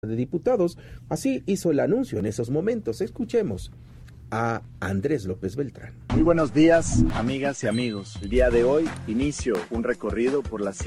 de Diputados. Así hizo el anuncio en esos momentos. Escuchemos a Andrés López Beltrán. Muy buenos días, amigas y amigos. El día de hoy inicio un recorrido por las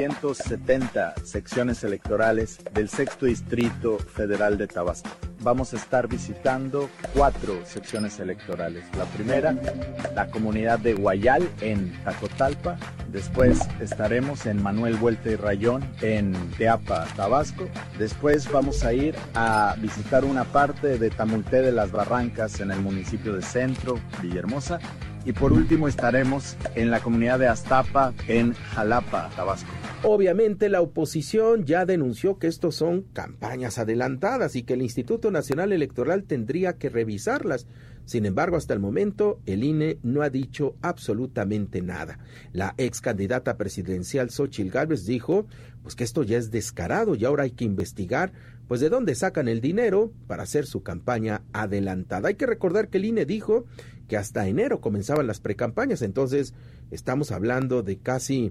170 secciones electorales del 6º Distrito Federal de Tabasco. Vamos a estar visitando 4 secciones electorales. La primera, la comunidad de Guayal en Tacotalpa. Después estaremos en Manuel Vuelta y Rayón en Teapa, Tabasco. Después vamos a ir a visitar una parte de Tamulté de las Barrancas en el municipio de Centro, Villahermosa. Y por último estaremos en la comunidad de Aztapa en Jalapa, Tabasco. Obviamente la oposición ya denunció que estos son campañas adelantadas y que el Instituto Nacional Electoral tendría que revisarlas. Sin embargo, hasta el momento, el INE no ha dicho absolutamente nada. La ex candidata presidencial Xóchitl Gálvez dijo pues que esto ya es descarado y ahora hay que investigar pues de dónde sacan el dinero para hacer su campaña adelantada. Hay que recordar que el INE dijo que hasta enero comenzaban las precampañas, entonces estamos hablando de casi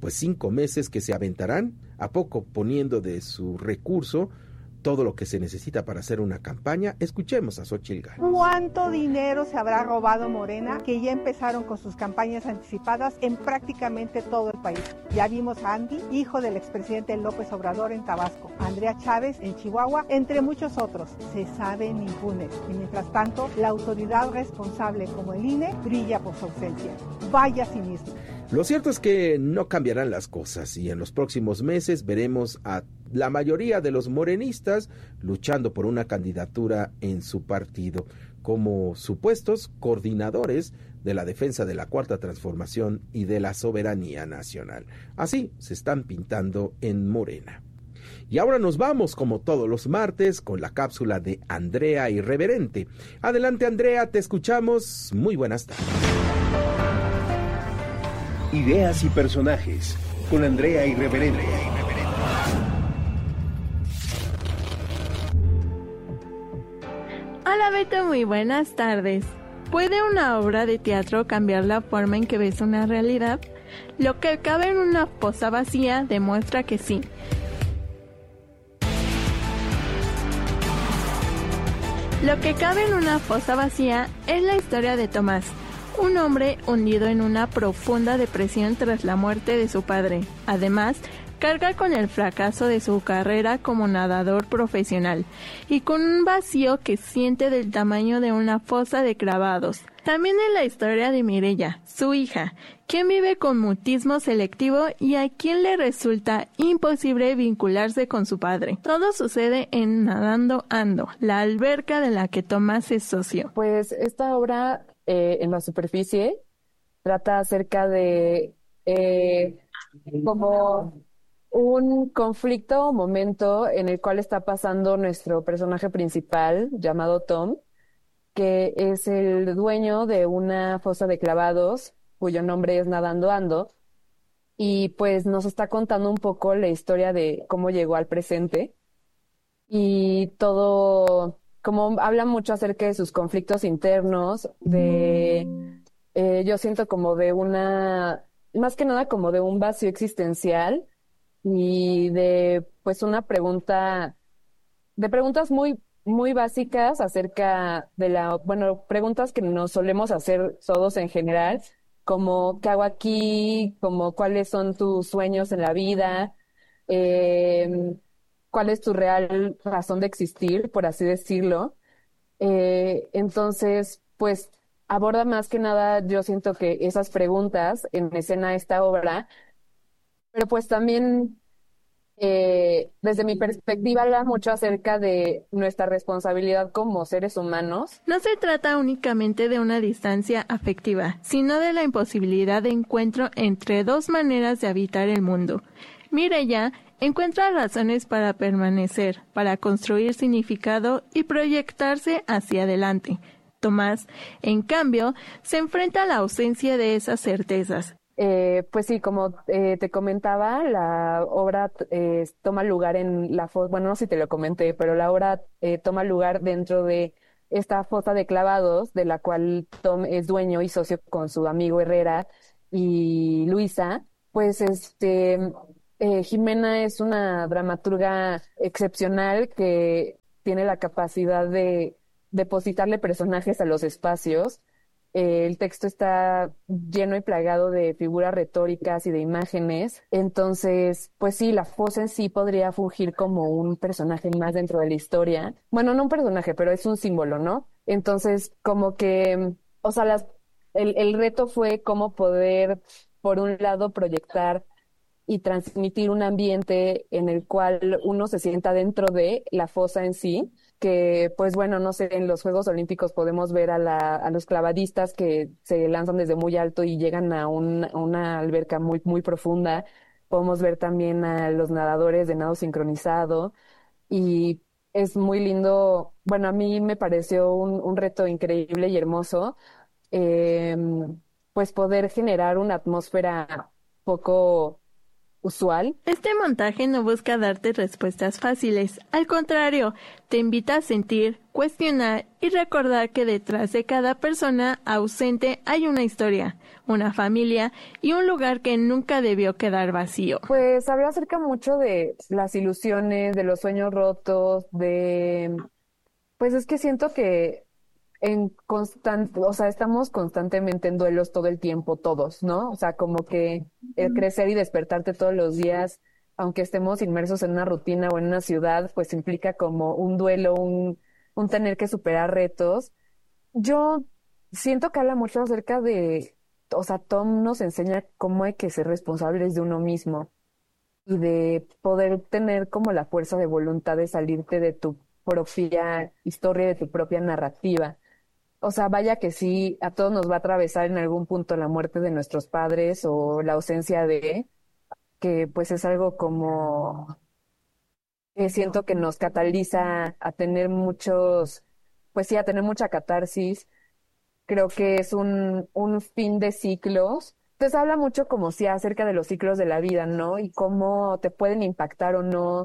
5 meses que se aventarán, a poco poniendo de su recurso todo lo que se necesita para hacer una campaña. Escuchemos a Xóchitl Gálvez. ¿Cuánto dinero se habrá robado Morena, que ya empezaron con sus campañas anticipadas en prácticamente todo el país? Ya vimos a Andy, hijo del expresidente López Obrador en Tabasco, Andrea Chávez en Chihuahua, entre muchos otros. Se saben impunes. Y mientras tanto, la autoridad responsable como el INE brilla por su ausencia. Vaya cinismo. Lo cierto es que no cambiarán las cosas y en los próximos meses veremos a la mayoría de los morenistas luchando por una candidatura en su partido como supuestos coordinadores de la defensa de la Cuarta Transformación y de la soberanía nacional. Así se están pintando en Morena. Y ahora nos vamos, como todos los martes, con la cápsula de Andrea Irreverente. Adelante, Andrea, te escuchamos. Muy buenas tardes. Ideas y personajes con Andrea Irreverente. Hola Beto, muy buenas tardes. ¿Puede una obra de teatro cambiar la forma en que ves una realidad? Lo que cabe en una fosa vacía demuestra que sí. Lo que cabe en una fosa vacía es la historia de Tomás, un hombre hundido en una profunda depresión tras la muerte de su padre. Además, carga con el fracaso de su carrera como nadador profesional y con un vacío que siente del tamaño de una fosa de clavados. También es la historia de Mireya, su hija, quien vive con mutismo selectivo y a quien le resulta imposible vincularse con su padre. Todo sucede en Nadando Ando, la alberca de la que Tomás es socio. Pues esta obra en la superficie trata acerca de como un conflicto o momento en el cual está pasando nuestro personaje principal llamado Tom, que es el dueño de una fosa de clavados cuyo nombre es Nadando Ando, y pues nos está contando un poco la historia de cómo llegó al presente y todo, como habla mucho acerca de sus conflictos internos, yo siento como de más que nada como de un vacío existencial y de pues una preguntas muy muy básicas acerca de preguntas que nos solemos hacer todos en general, como ¿qué hago aquí? Como ¿cuáles son tus sueños en la vida? ¿Cuál es tu real razón de existir, por así decirlo? Entonces, pues aborda más que nada, yo siento que esas preguntas en escena esta obra, pero pues también desde mi perspectiva habla mucho acerca de nuestra responsabilidad como seres humanos. No se trata únicamente de una distancia afectiva, sino de la imposibilidad de encuentro entre dos maneras de habitar el mundo. Mireya encuentra razones para permanecer, para construir significado y proyectarse hacia adelante. Tomás, en cambio, se enfrenta a la ausencia de esas certezas. Pues sí, como te comentaba, la obra toma lugar en la fosa, bueno, no sé si te lo comenté, pero la obra toma lugar dentro de esta fosa de clavados, de la cual Tom es dueño y socio con su amigo Herrera y Luisa. Pues Jimena es una dramaturga excepcional que tiene la capacidad de depositarle personajes a los espacios. El texto está lleno y plagado de figuras retóricas y de imágenes. Entonces, pues sí, la fosa en sí podría fungir como un personaje más dentro de la historia. Bueno, no un personaje, pero es un símbolo, ¿no? Entonces, como que, o sea, el reto fue cómo poder, por un lado, proyectar y transmitir un ambiente en el cual uno se sienta dentro de la fosa en sí, que pues bueno, no sé, en los Juegos Olímpicos podemos ver a los clavadistas que se lanzan desde muy alto y llegan a una alberca muy, muy profunda. Podemos ver también a los nadadores de nado sincronizado y es muy lindo. Bueno, a mí me pareció un reto increíble y hermoso, eh, pues poder generar una atmósfera poco usual. Este montaje no busca darte respuestas fáciles, al contrario, te invita a sentir, cuestionar y recordar que detrás de cada persona ausente hay una historia, una familia y un lugar que nunca debió quedar vacío. Pues habla acerca mucho de las ilusiones, de los sueños rotos, pues es que siento que o sea, estamos constantemente en duelos todo el tiempo, todos, ¿no? O sea, como que el crecer y despertarte todos los días, aunque estemos inmersos en una rutina o en una ciudad, pues implica como un duelo, un tener que superar retos. Yo siento que habla mucho acerca o sea, Tom nos enseña cómo hay que ser responsables de uno mismo y de poder tener como la fuerza de voluntad de salirte de tu propia historia, de tu propia narrativa. O sea, vaya que sí, a todos nos va a atravesar en algún punto la muerte de nuestros padres o la ausencia que pues es algo como que siento que nos cataliza a tener pues sí, a tener mucha catarsis. Creo que es un fin de ciclos. Entonces habla mucho como si acerca de los ciclos de la vida, ¿no? Y cómo te pueden impactar o no,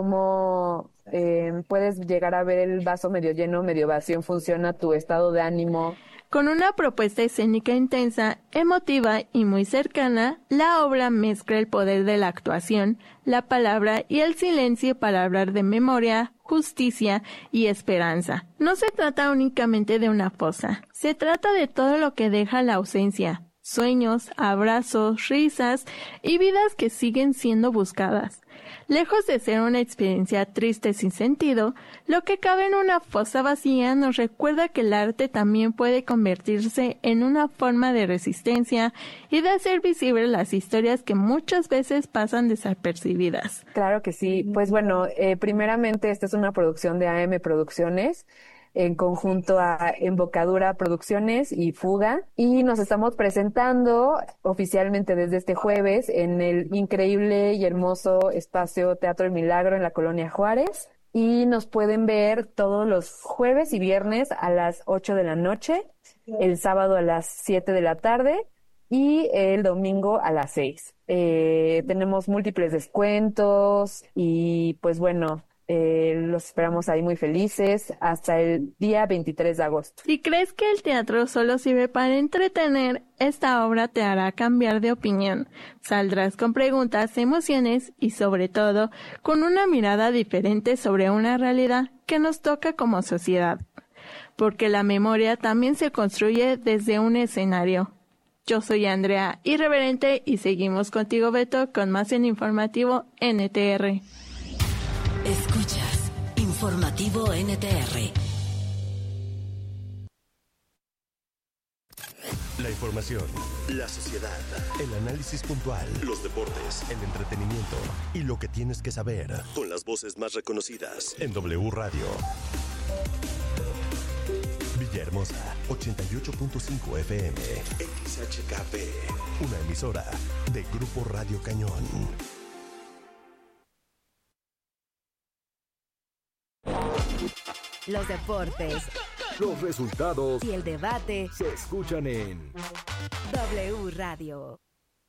cómo puedes llegar a ver el vaso medio lleno, medio vacío en función a tu estado de ánimo. Con una propuesta escénica intensa, emotiva y muy cercana, la obra mezcla el poder de la actuación, la palabra y el silencio para hablar de memoria, justicia y esperanza. No se trata únicamente de una fosa, se trata de todo lo que deja la ausencia, sueños, abrazos, risas y vidas que siguen siendo buscadas. Lejos de ser una experiencia triste sin sentido, lo que cabe en una fosa vacía nos recuerda que el arte también puede convertirse en una forma de resistencia y de hacer visibles las historias que muchas veces pasan desapercibidas. Claro que sí. Pues bueno, primeramente esta es una producción de AM Producciones, en conjunto a Embocadura Producciones y Fuga, y nos estamos presentando oficialmente desde este jueves en el increíble y hermoso espacio Teatro El Milagro en la Colonia Juárez, y nos pueden ver todos los jueves y viernes a las 8 de la noche, el sábado a las 7 de la tarde y el domingo a las 6. Tenemos múltiples descuentos y pues bueno, los esperamos ahí muy felices hasta el día 23 de agosto. Si crees que el teatro solo sirve para entretener, esta obra te hará cambiar de opinión. Saldrás con preguntas, emociones y sobre todo con una mirada diferente sobre una realidad que nos toca como sociedad. Porque la memoria también se construye desde un escenario. Yo soy Andrea Irreverente y seguimos contigo, Beto, con más en Informativo NTR. Escuchas Informativo NTR. La información, La sociedad, el análisis puntual, los deportes, el entretenimiento y lo que tienes que saber con las voces más reconocidas. en W Radio. Villahermosa, 88.5 FM. XHKP. Una emisora de Grupo Radio Cañón. Los deportes Los resultados y el debate. se escuchan en W Radio.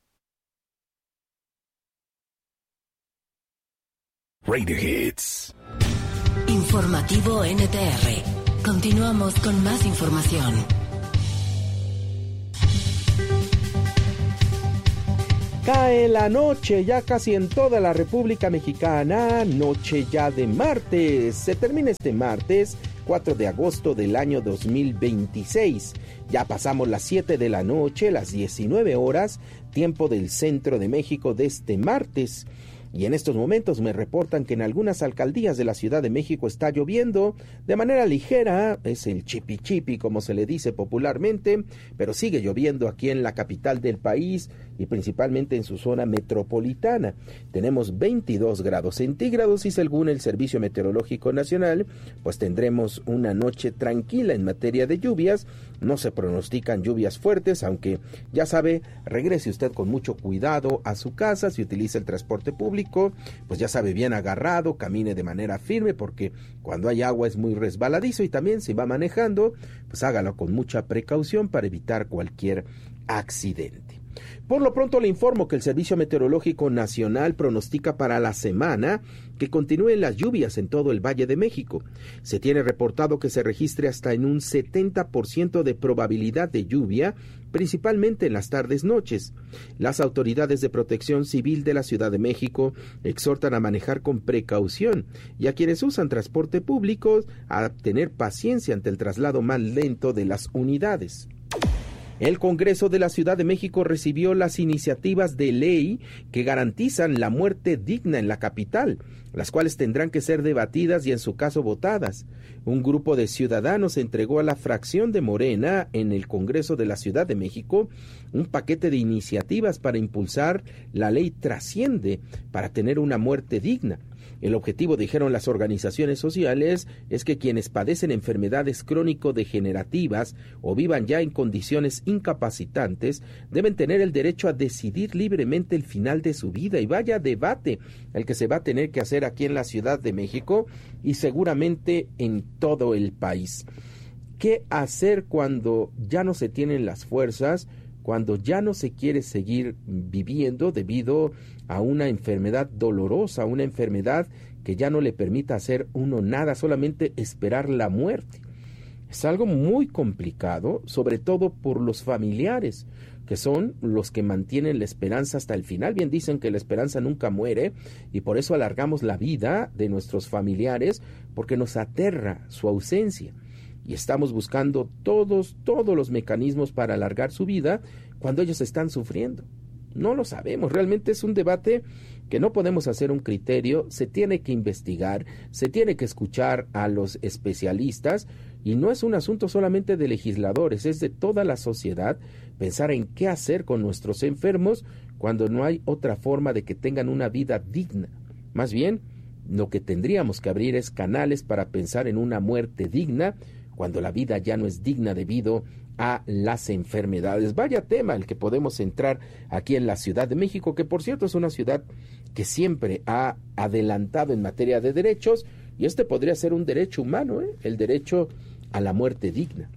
Radio Hits. Informativo NTR. Continuamos con más información. Cae la noche ya casi en toda la República Mexicana, noche ya de martes. Se termina este martes, 4 de agosto del año 2026. Ya pasamos las 7 de la noche, las 19 horas, tiempo del centro de México de este martes. Y en estos momentos me reportan que en algunas alcaldías de la Ciudad de México está lloviendo de manera ligera, es el chipi chipi como se le dice popularmente, pero sigue lloviendo aquí en la capital del país y principalmente en su zona metropolitana. Tenemos 22 grados centígrados y según el Servicio Meteorológico Nacional, pues tendremos una noche tranquila en materia de lluvias. No se pronostican lluvias fuertes, aunque ya sabe, regrese usted con mucho cuidado a su casa. Si utiliza el transporte público, pues ya sabe, bien agarrado, camine de manera firme, porque cuando hay agua es muy resbaladizo, y también si va manejando, pues hágalo con mucha precaución para evitar cualquier accidente. Por lo pronto le informo que el Servicio Meteorológico Nacional pronostica para la semana que continúen las lluvias en todo el Valle de México. Se tiene reportado que se registre hasta en un 70% de probabilidad de lluvia, principalmente en las tardes-noches. Las autoridades de protección civil de la Ciudad de México exhortan a manejar con precaución y a quienes usan transporte público a tener paciencia ante el traslado más lento de las unidades. El Congreso de la Ciudad de México recibió las iniciativas de ley que garantizan la muerte digna en la capital, las cuales tendrán que ser debatidas y en su caso votadas. Un grupo de ciudadanos entregó a la fracción de Morena en el Congreso de la Ciudad de México un paquete de iniciativas para impulsar la ley Trasciende para tener una muerte digna. El objetivo, dijeron las organizaciones sociales, es que quienes padecen enfermedades crónico-degenerativas o vivan ya en condiciones incapacitantes deben tener el derecho a decidir libremente el final de su vida. Y vaya debate el que se va a tener que hacer aquí en la Ciudad de México y seguramente en todo el país. ¿Qué hacer cuando ya no se tienen las fuerzas? Cuando ya no se quiere seguir viviendo debido a una enfermedad dolorosa, una enfermedad que ya no le permita hacer uno nada, solamente esperar la muerte. Es algo muy complicado, sobre todo por los familiares, que son los que mantienen la esperanza hasta el final. Bien dicen que la esperanza nunca muere y por eso alargamos la vida de nuestros familiares, porque nos aterra su ausencia. Y estamos buscando todos los mecanismos para alargar su vida cuando ellos están sufriendo. No lo sabemos, realmente es un debate que no podemos hacer un criterio, se tiene que investigar, se tiene que escuchar a los especialistas y no es un asunto solamente de legisladores, es de toda la sociedad pensar en qué hacer con nuestros enfermos cuando no hay otra forma de que tengan una vida digna. Más bien, lo que tendríamos que abrir es canales para pensar en una muerte digna cuando la vida ya no es digna debido a las enfermedades. Vaya tema el que podemos entrar aquí en la Ciudad de México, que por cierto es una ciudad que siempre ha adelantado en materia de derechos, y este podría ser un derecho humano, el derecho a la muerte digna.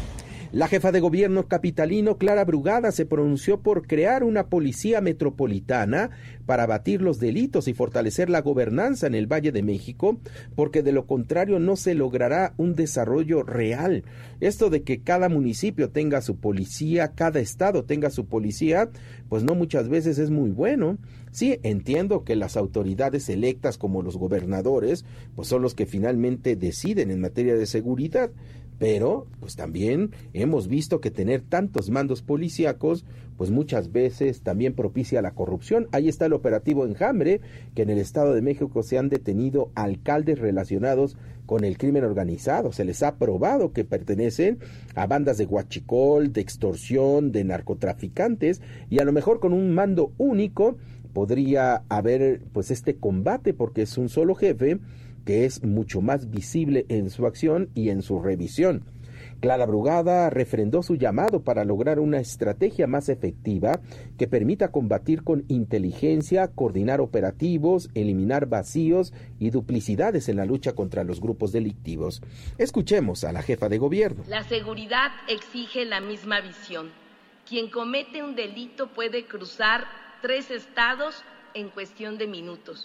La jefa de gobierno capitalino, Clara Brugada, se pronunció por crear una policía metropolitana para abatir los delitos y fortalecer la gobernanza en el Valle de México, porque de lo contrario no se logrará un desarrollo real. Esto de que cada municipio tenga su policía, cada estado tenga su policía, pues no muchas veces es muy bueno. Sí, entiendo que las autoridades electas como los gobernadores, pues son los que finalmente deciden en materia de seguridad, pero pues también hemos visto que tener tantos mandos policíacos pues muchas veces también propicia la corrupción. Ahí está el operativo Enjambre, que en el Estado de México se han detenido alcaldes relacionados con el crimen organizado. Se les ha probado que pertenecen a bandas de huachicol, de extorsión, de narcotraficantes, y a lo mejor con un mando único podría haber pues este combate, porque es un solo jefe que es mucho más visible en su acción y en su revisión. Clara Brugada refrendó su llamado para lograr una estrategia más efectiva que permita combatir con inteligencia, coordinar operativos, eliminar vacíos y duplicidades en la lucha contra los grupos delictivos. Escuchemos a la jefa de gobierno. La seguridad exige la misma visión. Quien comete un delito puede cruzar 3 estados en cuestión de minutos.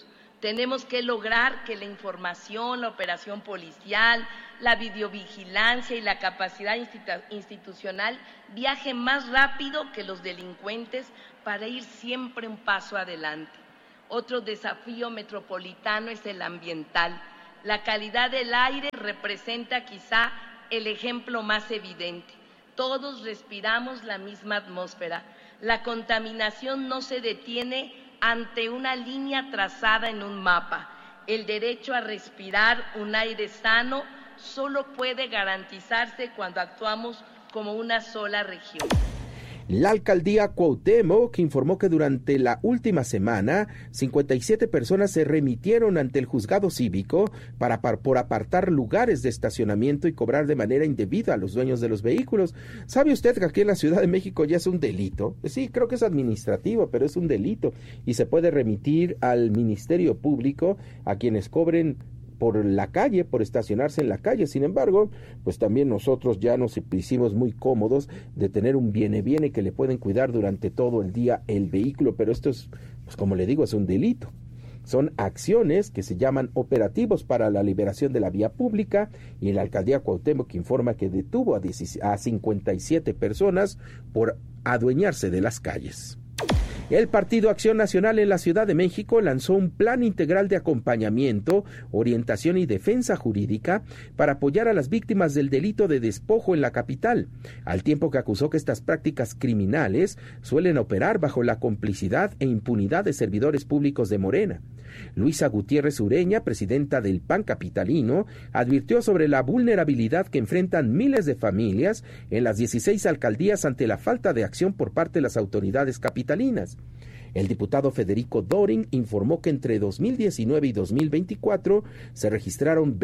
Tenemos que lograr que la información, la operación policial, la videovigilancia y la capacidad institucional viajen más rápido que los delincuentes para ir siempre un paso adelante. Otro desafío metropolitano es el ambiental. La calidad del aire representa quizá el ejemplo más evidente. Todos respiramos la misma atmósfera. La contaminación no se detiene ante una línea trazada en un mapa. El derecho a respirar un aire sano solo puede garantizarse cuando actuamos como una sola región. La alcaldía Cuauhtémoc informó que durante la última semana 57 personas se remitieron ante el juzgado cívico por apartar lugares de estacionamiento y cobrar de manera indebida a los dueños de los vehículos. ¿Sabe usted que aquí en la Ciudad de México ya es un delito? Sí, creo que es administrativo, pero es un delito y se puede remitir al Ministerio Público a quienes cobren por la calle, por estacionarse en la calle. Sin embargo, pues también nosotros ya nos hicimos muy cómodos de tener un viene que le pueden cuidar durante todo el día el vehículo, pero esto es, pues como le digo, es un delito. Son acciones que se llaman operativos para la liberación de la vía pública, y la alcaldía Cuauhtémoc informa que detuvo a 57 personas por adueñarse de las calles. El Partido Acción Nacional en la Ciudad de México lanzó un plan integral de acompañamiento, orientación y defensa jurídica para apoyar a las víctimas del delito de despojo en la capital, al tiempo que acusó que estas prácticas criminales suelen operar bajo la complicidad e impunidad de servidores públicos de Morena. Luisa Gutiérrez Ureña, presidenta del PAN capitalino, advirtió sobre la vulnerabilidad que enfrentan miles de familias en las 16 alcaldías ante la falta de acción por parte de las autoridades capitalinas. El diputado Federico Dorin informó que entre 2019 y 2024 se registraron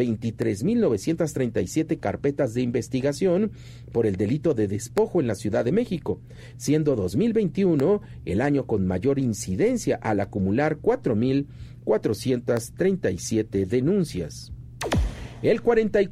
23.937 carpetas de investigación por el delito de despojo en la Ciudad de México, siendo 2021 el año con mayor incidencia al acumular 4.437 denuncias. El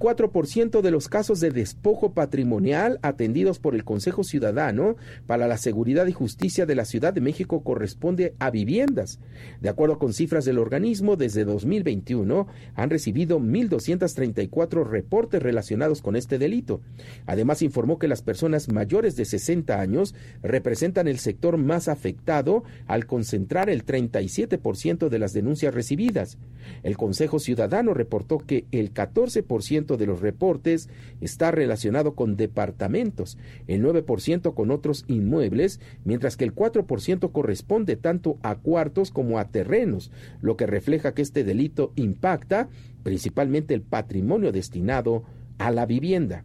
44% de los casos de despojo patrimonial atendidos por el Consejo Ciudadano para la Seguridad y Justicia de la Ciudad de México corresponde a viviendas. De acuerdo con cifras del organismo, desde 2021 han recibido 1.234 reportes relacionados con este delito. Además, informó que las personas mayores de 60 años representan el sector más afectado al concentrar el 37% de las denuncias recibidas. El Consejo Ciudadano reportó que el 14% de los reportes está relacionado con departamentos, el 9% con otros inmuebles, mientras que el 4% corresponde tanto a cuartos como a terrenos, lo que refleja que este delito impacta principalmente el patrimonio destinado a la vivienda.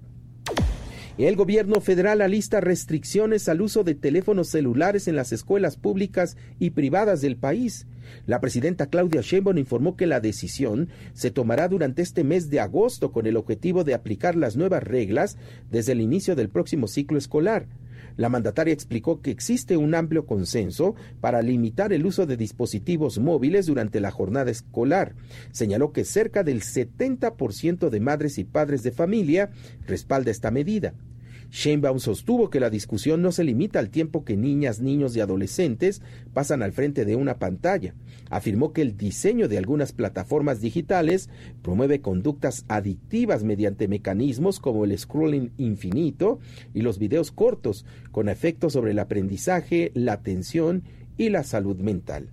El gobierno federal alista restricciones al uso de teléfonos celulares en las escuelas públicas y privadas del país. La presidenta Claudia Sheinbaum informó que la decisión se tomará durante este mes de agosto con el objetivo de aplicar las nuevas reglas desde el inicio del próximo ciclo escolar. La mandataria explicó que existe un amplio consenso para limitar el uso de dispositivos móviles durante la jornada escolar. Señaló que cerca del 70% de madres y padres de familia respalda esta medida. Sheinbaum sostuvo que la discusión no se limita al tiempo que niñas, niños y adolescentes pasan al frente de una pantalla. Afirmó que el diseño de algunas plataformas digitales promueve conductas adictivas mediante mecanismos como el scrolling infinito y los videos cortos, con efectos sobre el aprendizaje, la atención y la salud mental.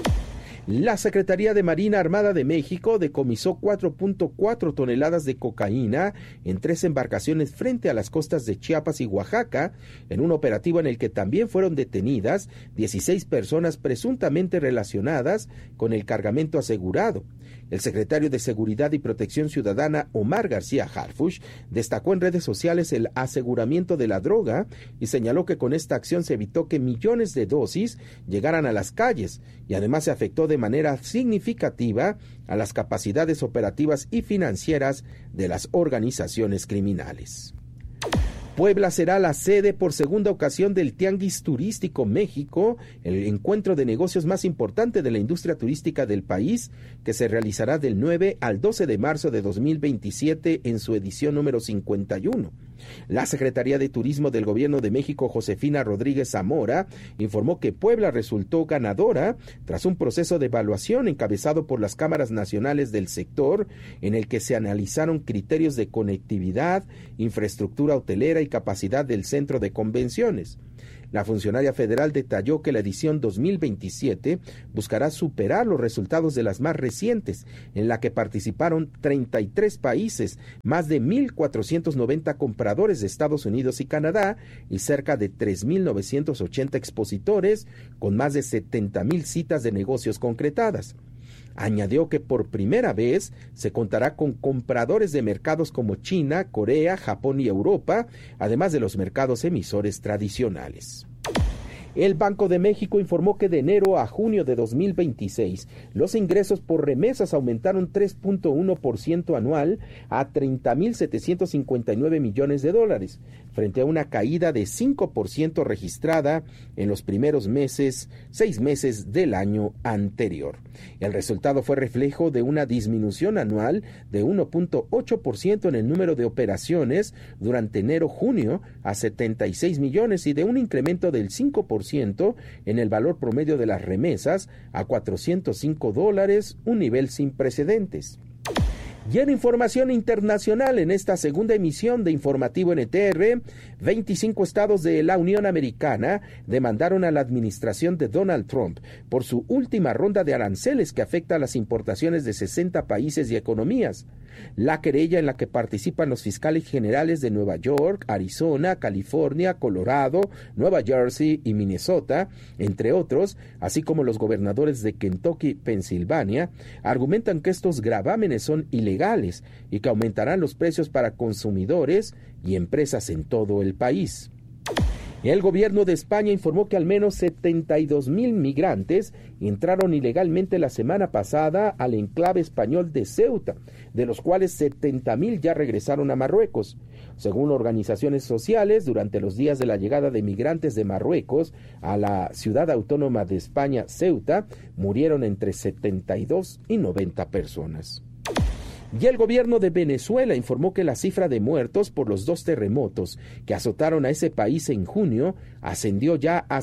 La Secretaría de Marina Armada de México decomisó 4.4 toneladas de cocaína en 3 embarcaciones frente a las costas de Chiapas y Oaxaca, en un operativo en el que también fueron detenidas 16 personas presuntamente relacionadas con el cargamento asegurado. El secretario de Seguridad y Protección Ciudadana, Omar García Harfuch, destacó en redes sociales el aseguramiento de la droga y señaló que con esta acción se evitó que millones de dosis llegaran a las calles y además se afectó de manera significativa a las capacidades operativas y financieras de las organizaciones criminales. Puebla será la sede por segunda ocasión del Tianguis Turístico México, el encuentro de negocios más importante de la industria turística del país, que se realizará del 9 al 12 de marzo de 2027 en su edición número 51. La Secretaría de Turismo del Gobierno de México, Josefina Rodríguez Zamora, informó que Puebla resultó ganadora tras un proceso de evaluación encabezado por las cámaras nacionales del sector, en el que se analizaron criterios de conectividad, infraestructura hotelera y capacidad del centro de convenciones. La funcionaria federal detalló que la edición 2027 buscará superar los resultados de las más recientes, en la que participaron 33 países, más de 1,490 compradores de Estados Unidos y Canadá y cerca de 3,980 expositores, con más de 70,000 citas de negocios concretadas. Añadió que por primera vez se contará con compradores de mercados como China, Corea, Japón y Europa, además de los mercados emisores tradicionales. El Banco de México informó que de enero a junio de 2026, los ingresos por remesas aumentaron 3.1% anual a 30,759 millones de dólares, frente a una caída de 5% registrada en los primeros 6 meses del año anterior. El resultado fue reflejo de una disminución anual de 1.8% en el número de operaciones durante enero-junio a 76 millones y de un incremento del 5% en el valor promedio de las remesas a $405, un nivel sin precedentes. Y en información internacional, en esta segunda emisión de Informativo NTR, 25 estados de la Unión Americana demandaron a la administración de Donald Trump por su última ronda de aranceles que afecta a las importaciones de 60 países y economías. La querella, en la que participan los fiscales generales de Nueva York, Arizona, California, Colorado, Nueva Jersey y Minnesota, entre otros, así como los gobernadores de Kentucky y Pensilvania, argumentan que estos gravámenes son ilegales y que aumentarán los precios para consumidores y empresas en todo el país. El gobierno de España informó que al menos 72,000 migrantes entraron ilegalmente la semana pasada al enclave español de Ceuta, de los cuales 70,000 ya regresaron a Marruecos. Según organizaciones sociales, durante los días de la llegada de migrantes de Marruecos a la ciudad autónoma de España, Ceuta, murieron entre 72 y 90 personas. Y el gobierno de Venezuela informó que la cifra de muertos por los 2 terremotos que azotaron a ese país en junio ascendió ya a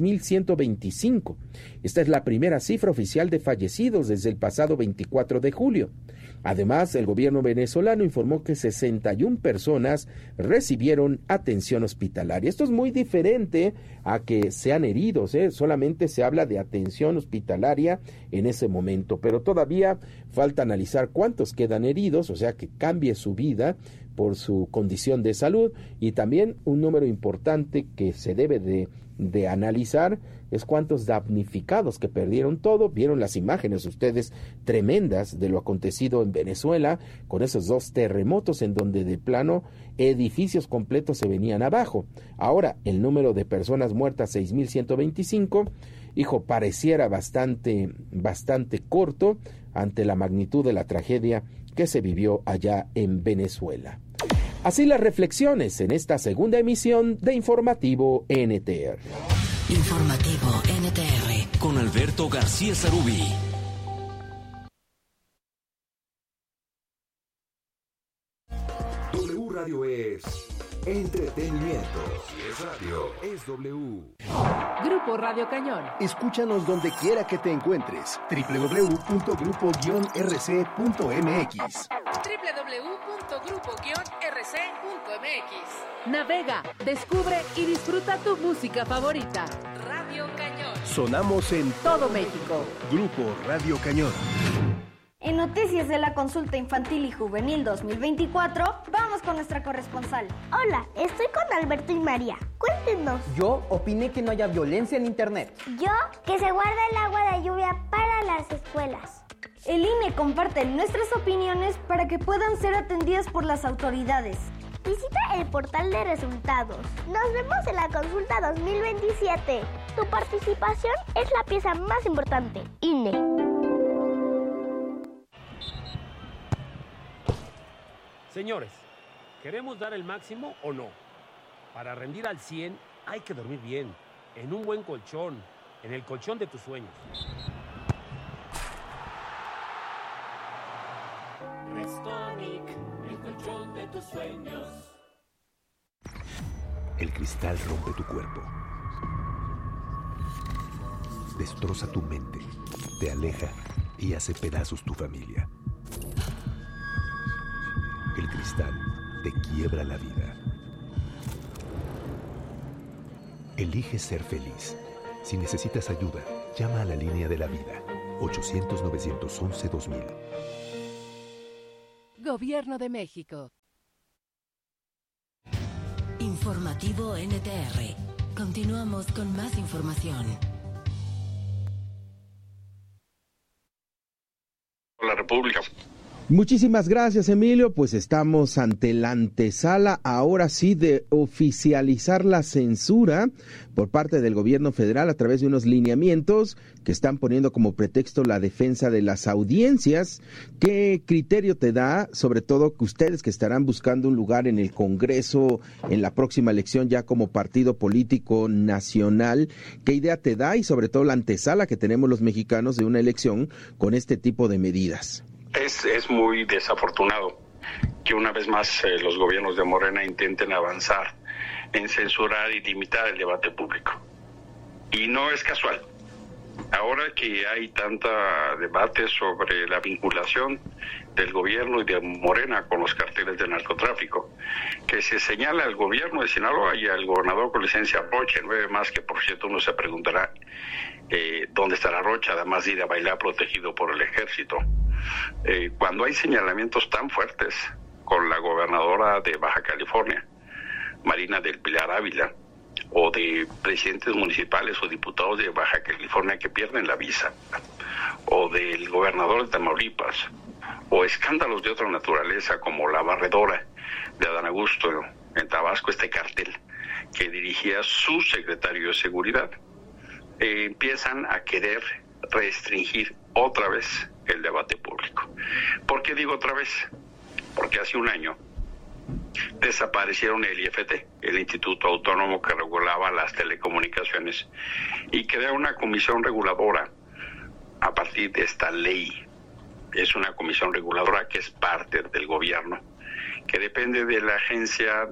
6,125. Esta es la primera cifra oficial de fallecidos desde el pasado 24 de julio. Además, el gobierno venezolano informó que 61 personas recibieron atención hospitalaria. Esto es muy diferente a que sean heridos, solamente se habla de atención hospitalaria en ese momento, pero todavía falta analizar cuántos quedan heridos, o sea que cambie su vida por su condición de salud, y también un número importante que se debe de analizar es cuántos damnificados que perdieron todo. Vieron las imágenes ustedes tremendas de lo acontecido en Venezuela con esos 2 terremotos en donde de plano edificios completos se venían abajo. Ahora el número de personas muertas 6,125, pareciera bastante corto ante la magnitud de la tragedia que se vivió allá en Venezuela. Así las reflexiones en esta segunda emisión de Informativo NTR. Informativo NTR con Alberto García Sarubí. W Radio es entretenimiento. Si es radio, es W. Grupo Radio Cañón. Escúchanos donde quiera que te encuentres. www.grupo-rc.mx. www.grupo-rc.mx. Navega, descubre y disfruta tu música favorita. Radio Cañón. Sonamos en todo México. Grupo Radio Cañón. En noticias de la consulta infantil y juvenil 2024, vamos con nuestra corresponsal. Hola, estoy con Alberto y María. Cuéntenos. Yo opiné que no haya violencia en internet. Yo, que se guarde el agua de lluvia para las escuelas. El INE comparte nuestras opiniones para que puedan ser atendidas por las autoridades. Visita el portal de resultados. Nos vemos en la consulta 2027. Tu participación es la pieza más importante. INE. Señores, ¿queremos dar el máximo o no? Para rendir al 100 hay que dormir bien, en un buen colchón, en el colchón de tus sueños. Restonic, el colchón de tus sueños. El cristal rompe tu cuerpo. Destroza tu mente, te aleja y hace pedazos tu familia. El cristal te quiebra la vida. Elige ser feliz. Si necesitas ayuda, llama a la línea de la vida. 800-911-2000. Gobierno de México. Informativo NTR. Continuamos con más información. La República. Muchísimas gracias, Emilio. Pues estamos ante la antesala, ahora sí, de oficializar la censura por parte del gobierno federal a través de unos lineamientos que están poniendo como pretexto la defensa de las audiencias. ¿Qué criterio te da, sobre todo que ustedes que estarán buscando un lugar en el Congreso en la próxima elección ya como partido político nacional? ¿Qué idea te da y sobre todo la antesala que tenemos los mexicanos de una elección con este tipo de medidas? Es muy desafortunado que una vez más los gobiernos de Morena intenten avanzar en censurar y limitar el debate público. Y no es casual. Ahora que hay tanta debate sobre la vinculación del gobierno y de Morena con los carteles de narcotráfico, que se señala al gobierno de Sinaloa y al gobernador con licencia Rocha, 9 más, que por cierto uno se preguntará dónde estará Rocha, además de ir a bailar protegido por el ejército. Cuando hay señalamientos tan fuertes con la gobernadora de Baja California, Marina del Pilar Ávila, o de presidentes municipales o diputados de Baja California que pierden la visa, o del gobernador de Tamaulipas, o escándalos de otra naturaleza como la barredora de Adán Augusto en Tabasco, este cartel que dirigía su secretario de Seguridad, empiezan a querer restringir otra vez el debate público. ¿Por qué digo otra vez? Porque hace un año desaparecieron el IFT, el Instituto Autónomo que regulaba las telecomunicaciones, y creó una comisión reguladora a partir de esta ley. Es una comisión reguladora que es parte del gobierno, que depende de la Agencia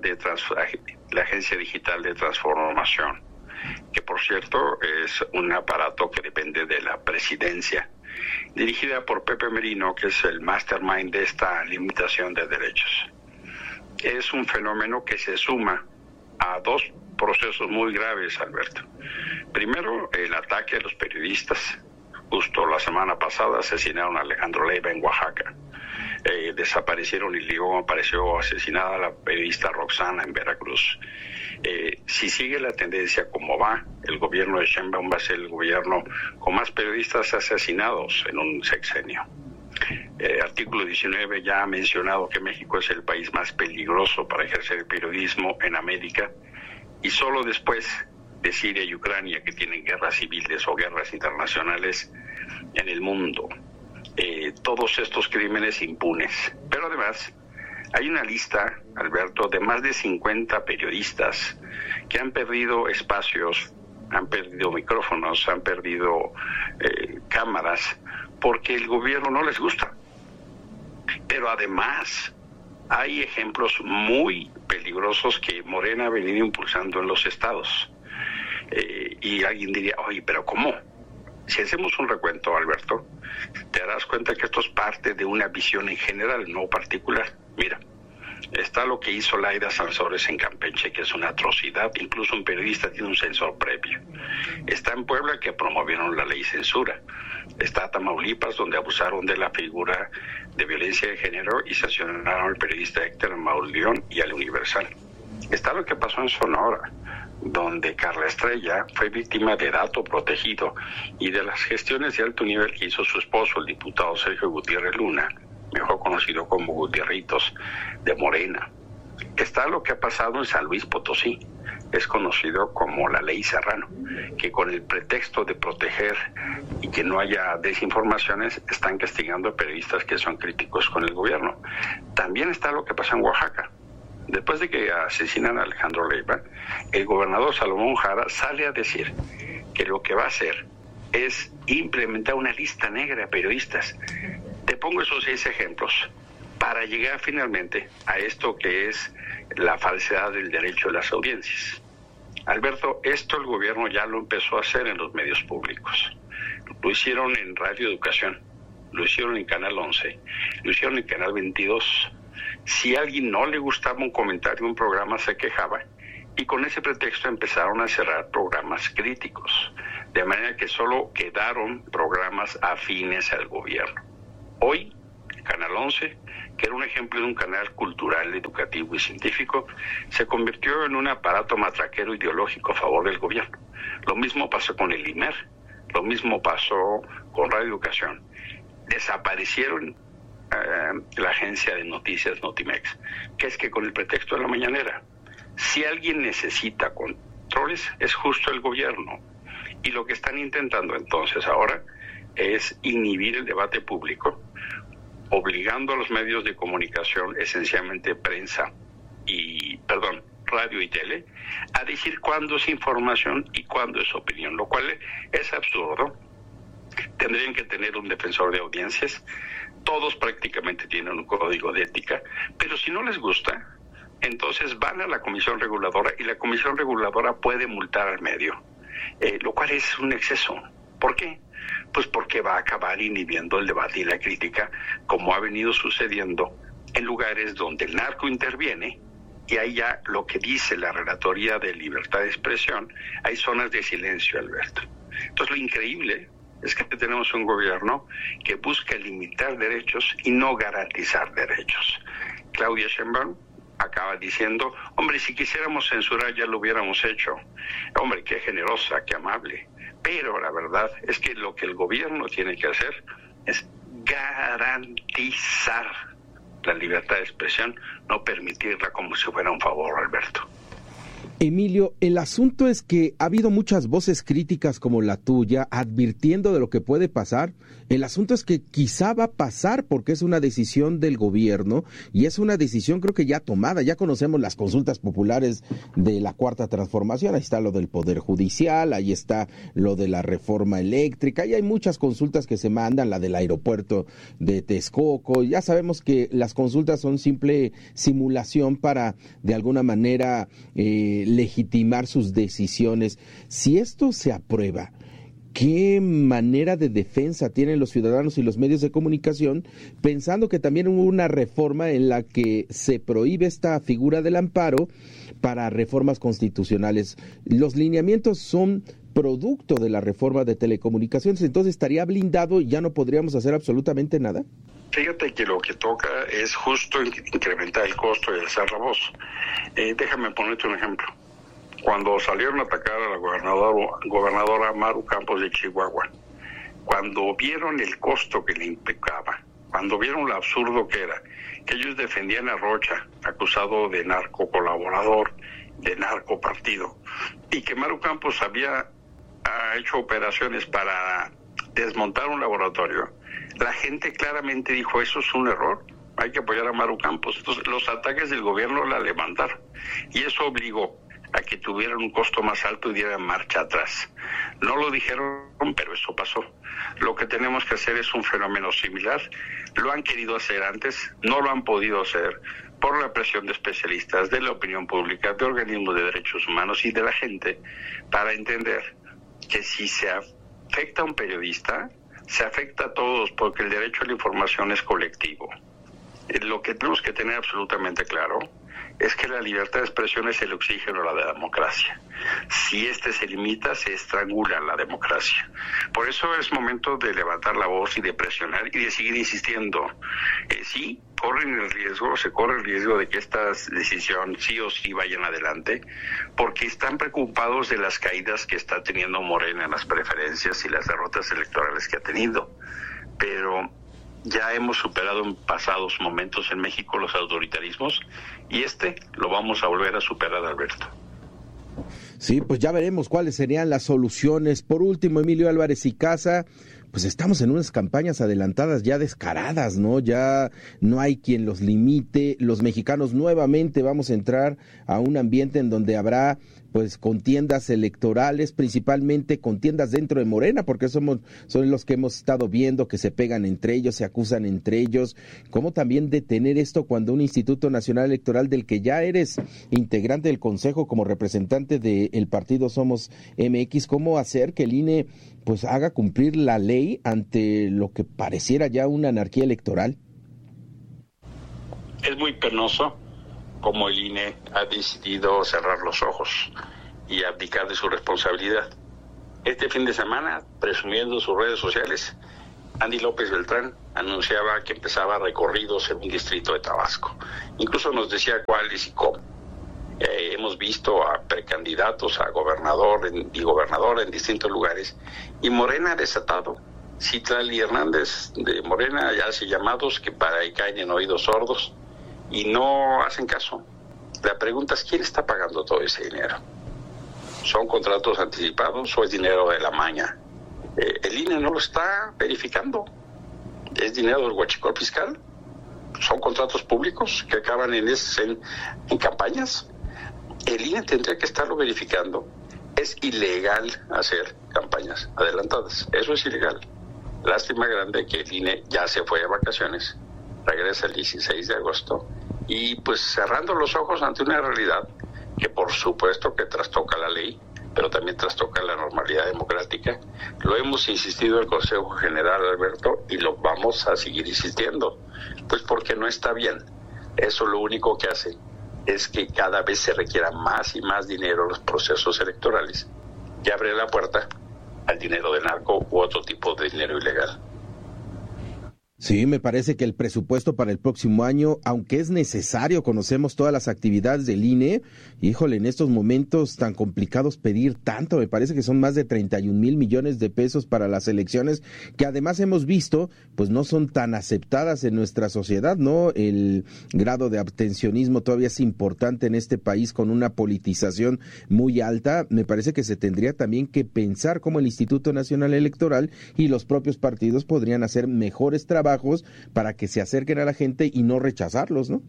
Digital de Transformación, que por cierto es un aparato que depende de la presidencia, dirigida por Pepe Merino, que es el mastermind de esta limitación de derechos. Es un fenómeno que se suma a dos procesos muy graves, Alberto. Primero, el ataque a los periodistas. Justo la semana pasada asesinaron a Alejandro Leiva en Oaxaca. Desaparecieron y luego apareció asesinada la periodista Roxana en Veracruz. Si sigue la tendencia como va, el gobierno de Sheinbaum va a ser el gobierno con más periodistas asesinados en un sexenio. Artículo 19 ya ha mencionado que México es el país más peligroso para ejercer el periodismo en América, y solo después de Siria y Ucrania, que tienen guerras civiles o guerras internacionales en el mundo. Todos estos crímenes impunes. Pero además hay una lista, Alberto, de más de 50 periodistas que han perdido espacios, han perdido micrófonos, han perdido cámaras, porque el gobierno no les gusta. Pero además hay ejemplos muy peligrosos que Morena ha venido impulsando en los estados. Y alguien diría, oye, ¿pero cómo? Si hacemos un recuento, Alberto, te darás cuenta que esto es parte de una visión en general, no particular. Mira, está lo que hizo Laida Sansores en Campeche, que es una atrocidad. Incluso un periodista tiene un censor previo. Está en Puebla, que promovieron la ley censura. Está Tamaulipas, donde abusaron de la figura de violencia de género y sancionaron al periodista Héctor Mauleón y al Universal. Está lo que pasó en Sonora, donde Carla Estrella fue víctima de dato protegido y de las gestiones de alto nivel que hizo su esposo, el diputado Sergio Gutiérrez Luna, mejor conocido como Gutierritos, de Morena. Está lo que ha pasado en San Luis Potosí, es conocido como la Ley Serrano, que con el pretexto de proteger y que no haya desinformaciones, están castigando a periodistas que son críticos con el gobierno. También está lo que pasa en Oaxaca. Después de que asesinan a Alejandro Leiva, el gobernador Salomón Jara sale a decir que lo que va a hacer es implementar una lista negra de periodistas. Te pongo esos 6 ejemplos para llegar finalmente a esto que es la falsedad del derecho de las audiencias. Alberto, esto el gobierno ya lo empezó a hacer en los medios públicos. Lo hicieron en Radio Educación, lo hicieron en Canal 11, lo hicieron en Canal 22. Si a alguien no le gustaba un comentario, un programa, se quejaba, y con ese pretexto empezaron a cerrar programas críticos, de manera que solo quedaron programas afines al gobierno. Hoy, Canal 11, que era un ejemplo de un canal cultural, educativo y científico, se convirtió en un aparato matraquero ideológico a favor del gobierno. Lo mismo pasó con el IMER, lo mismo pasó con Radio Educación. Desaparecieron la agencia de noticias Notimex, que es que con el pretexto de la mañanera, si alguien necesita controles, es justo el gobierno. Y lo que están intentando entonces ahora es inhibir el debate público, obligando a los medios de comunicación, esencialmente prensa radio y tele, a decir cuándo es información y cuándo es opinión, lo cual es absurdo. Tendrían que tener un defensor de audiencias, todos prácticamente tienen un código de ética, pero si no les gusta, entonces van a la Comisión Reguladora y la Comisión Reguladora puede multar al medio, lo cual es un exceso. ¿Por qué? Pues porque va a acabar inhibiendo el debate y la crítica, como ha venido sucediendo en lugares donde el narco interviene, y ahí ya lo que dice la Relatoría de Libertad de Expresión, hay zonas de silencio, Alberto. Entonces lo increíble es que tenemos un gobierno que busca limitar derechos y no garantizar derechos. Claudia Sheinbaum acaba diciendo, hombre, si quisiéramos censurar ya lo hubiéramos hecho. Hombre, qué generosa, qué amable. Pero la verdad es que lo que el gobierno tiene que hacer es garantizar la libertad de expresión, no permitirla como si fuera un favor, Alberto. Emilio, el asunto es que ha habido muchas voces críticas como la tuya, advirtiendo de lo que puede pasar. El asunto es que quizá va a pasar porque es una decisión del gobierno y es una decisión creo que ya tomada. Ya conocemos las consultas populares de la Cuarta Transformación, ahí está lo del Poder Judicial, ahí está lo de la reforma eléctrica y hay muchas consultas que se mandan, la del aeropuerto de Texcoco. Ya sabemos que las consultas son simple simulación para de alguna manera legitimar sus decisiones. Si esto se aprueba, ¿qué manera de defensa tienen los ciudadanos y los medios de comunicación, pensando que también hubo una reforma en la que se prohíbe esta figura del amparo para reformas constitucionales? Los lineamientos son producto de la reforma de telecomunicaciones, entonces estaría blindado y ya no podríamos hacer absolutamente nada. Fíjate que lo que toca es justo incrementar el costo y alzar la voz. Déjame ponerte un ejemplo. Cuando salieron a atacar a la gobernadora Maru Campos de Chihuahua, cuando vieron el costo que le implicaba, cuando vieron lo absurdo que era, que ellos defendían a Rocha, acusado de narco colaborador, de narco partido, y que Maru Campos ha hecho operaciones para desmontar un laboratorio, la gente claramente dijo, eso es un error, hay que apoyar a Maru Campos. Entonces los ataques del gobierno la levantaron y eso obligó a que tuvieran un costo más alto y dieran marcha atrás. No lo dijeron, pero eso pasó. Lo que tenemos que hacer es un fenómeno similar. Lo han querido hacer antes, no lo han podido hacer por la presión de especialistas, de la opinión pública, de organismos de derechos humanos y de la gente, para entender que si se afecta a un periodista, se afecta a todos, porque el derecho a la información es colectivo. Lo que tenemos que tener absolutamente claro es que la libertad de expresión es el oxígeno de la democracia. Si este se limita, se estrangula la democracia. Por eso es momento de levantar la voz y de presionar y de seguir insistiendo. Sí, se corre el riesgo de que estas decisiones sí o sí vayan adelante, porque están preocupados de las caídas que está teniendo Morena en las preferencias y las derrotas electorales que ha tenido. Pero ya hemos superado en pasados momentos en México los autoritarismos y lo vamos a volver a superar, Alberto. Sí, pues ya veremos cuáles serían las soluciones. Por último, Emilio Álvarez y Casa, pues estamos en unas campañas adelantadas ya descaradas, ¿no? Ya no hay quien los limite. Los mexicanos nuevamente vamos a entrar a un ambiente en donde habrá pues contiendas electorales, principalmente contiendas dentro de Morena, porque son los que hemos estado viendo que se pegan entre ellos, se acusan entre ellos. ¿Cómo también detener esto cuando un Instituto Nacional Electoral del que ya eres integrante del Consejo como representante del partido Somos MX, cómo hacer que el INE pues haga cumplir la ley ante lo que pareciera ya una anarquía electoral? Es muy penoso como el INE ha decidido cerrar los ojos y abdicar de su responsabilidad. Este fin de semana, presumiendo sus redes sociales, Andy López Beltrán anunciaba que empezaba recorridos en un distrito de Tabasco. Incluso nos decía cuáles y cómo. Hemos visto a precandidatos a gobernador y gobernadora en distintos lugares, y Morena ha desatado. Citlali Hernández de Morena ya hace llamados que para ahí caen en oídos sordos y no hacen caso. La pregunta es, ¿quién está pagando todo ese dinero? ¿Son contratos anticipados o es dinero de la maña? El INE no lo está verificando. ¿Es dinero del huachicol fiscal? ¿Son contratos públicos que acaban en campañas? El INE tendría que estarlo verificando. Es ilegal hacer campañas adelantadas. Eso es ilegal. Lástima grande que el INE ya se fue a vacaciones. Regresa el 16 de agosto y pues cerrando los ojos ante una realidad que por supuesto que trastoca la ley, pero también trastoca la normalidad democrática. Lo hemos insistido en el Consejo General, Alberto, y lo vamos a seguir insistiendo, pues porque no está bien. Eso lo único que hace es que cada vez se requiera más y más dinero en los procesos electorales y abre la puerta al dinero de narco u otro tipo de dinero ilegal. Sí, me parece que el presupuesto para el próximo año, aunque es necesario, conocemos todas las actividades del INE, híjole, en estos momentos tan complicados pedir tanto, me parece que son más de 31,000 millones de pesos para las elecciones, que además hemos visto, pues no son tan aceptadas en nuestra sociedad, ¿no? El grado de abstencionismo todavía es importante en este país con una politización muy alta. Me parece que se tendría también que pensar cómo el Instituto Nacional Electoral y los propios partidos podrían hacer mejores trabajos para que se acerquen a la gente y no rechazarlos, ¿no?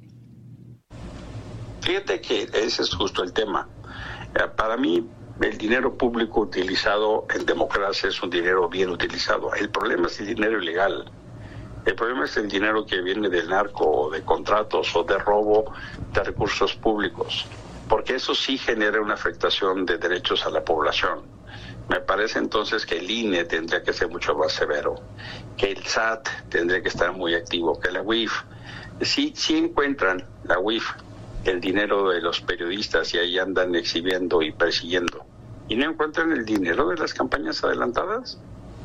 Fíjate que ese es justo el tema. Para mí, el dinero público utilizado en democracia es un dinero bien utilizado. El problema es el dinero ilegal. El problema es el dinero que viene del narco, o de contratos, o de robo de recursos públicos, porque eso sí genera una afectación de derechos a la población. Me parece entonces que el INE tendría que ser mucho más severo, que el SAT tendría que estar muy activo, que la UIF, sí encuentran la UIF el dinero de los periodistas y ahí andan exhibiendo y persiguiendo, y no encuentran el dinero de las campañas adelantadas.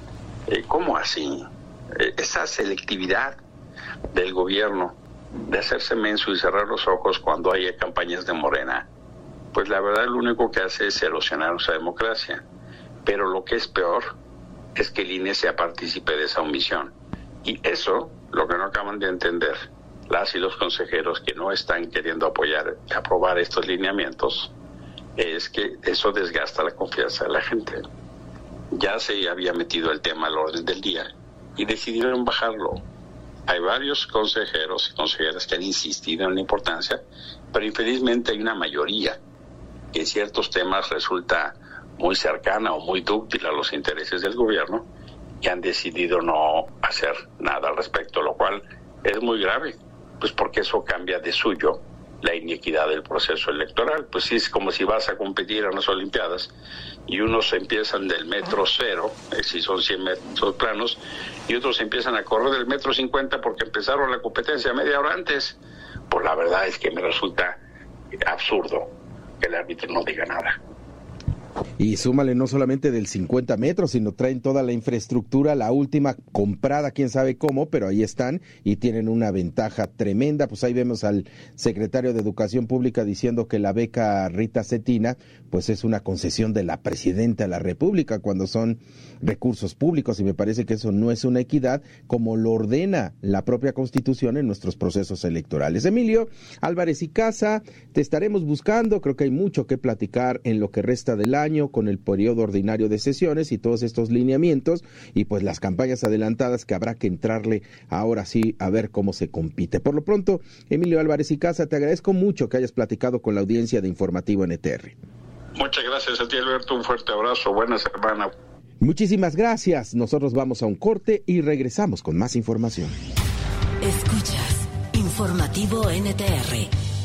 ¿Cómo así? Esa selectividad del gobierno de hacerse menso y cerrar los ojos cuando hay campañas de Morena, pues la verdad lo único que hace es erosionar nuestra democracia. Pero lo que es peor es que el INE sea partícipe de esa omisión. Y eso, lo que no acaban de entender las y los consejeros que no están queriendo aprobar estos lineamientos, es que eso desgasta la confianza de la gente. Ya se había metido el tema al orden del día y decidieron bajarlo. Hay varios consejeros y consejeras que han insistido en la importancia, pero infelizmente hay una mayoría que en ciertos temas resulta muy cercana o muy dúctil a los intereses del gobierno y han decidido no hacer nada al respecto, lo cual es muy grave, pues porque eso cambia de suyo la inequidad del proceso electoral. Pues sí, es como si vas a competir en las Olimpiadas y unos empiezan del metro 0, si son 100 metros planos, y otros empiezan a correr del metro 50 porque empezaron la competencia media hora antes. Pues la verdad es que me resulta absurdo que el árbitro no diga nada. Y súmale no solamente del 50 metros, sino traen toda la infraestructura, la última comprada, quién sabe cómo, pero ahí están y tienen una ventaja tremenda. Pues ahí vemos al secretario de Educación Pública diciendo que la beca Rita Cetina, pues es una concesión de la presidenta de la República cuando son recursos públicos, y me parece que eso no es una equidad como lo ordena la propia Constitución en nuestros procesos electorales. Emilio Álvarez y Casa, te estaremos buscando, creo que hay mucho que platicar en lo que resta del año. año con el periodo ordinario de sesiones y todos estos lineamientos y pues las campañas adelantadas que habrá que entrarle ahora sí a ver cómo se compite. Por lo pronto, Emilio Álvarez y Casa, te agradezco mucho que hayas platicado con la audiencia de Informativo NTR. Muchas gracias a ti, Alberto, un fuerte abrazo, buena semana. Muchísimas gracias, nosotros vamos a un corte y regresamos con más información. Escuchas Informativo NTR.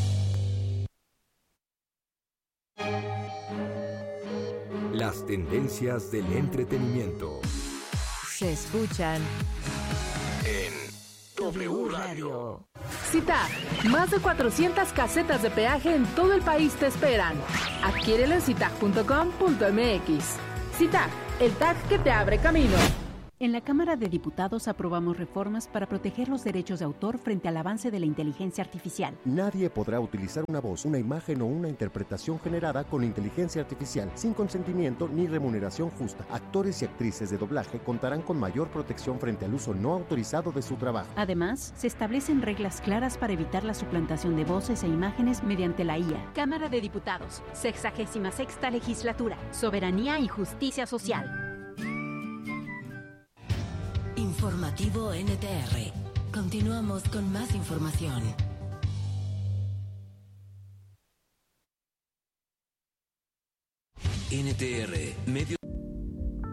Las tendencias del entretenimiento se escuchan en W Radio. CITAG, más de 400 casetas de peaje en todo el país te esperan. Adquiérelo en citag.com.mx. CITAG, el tag que te abre camino. En la Cámara de Diputados aprobamos reformas para proteger los derechos de autor frente al avance de la inteligencia artificial. Nadie podrá utilizar una voz, una imagen o una interpretación generada con inteligencia artificial sin consentimiento ni remuneración justa. Actores y actrices de doblaje contarán con mayor protección frente al uso no autorizado de su trabajo. Además, se establecen reglas claras para evitar la suplantación de voces e imágenes mediante la IA. Cámara de Diputados, 66ª Legislatura, Soberanía y Justicia Social. Informativo NTR. Continuamos con más información. NTR, medio